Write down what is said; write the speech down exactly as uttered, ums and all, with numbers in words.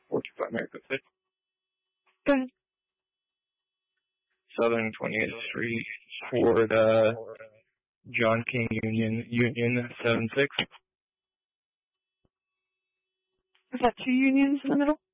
four two five America six. Go ahead. Southern twentieth Street, Ford, uh, John King Union, Union seven six. Is that two unions in the middle?